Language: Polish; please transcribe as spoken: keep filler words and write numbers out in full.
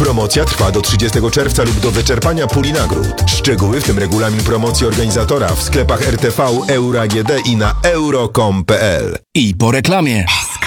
Promocja trwa do trzydziestego czerwca lub do wyczerpania puli nagród. Szczegóły, w tym regulamin promocji organizatora w sklepach R T V, Euro A G D i na euro kropka com kropka p l. I po reklamie.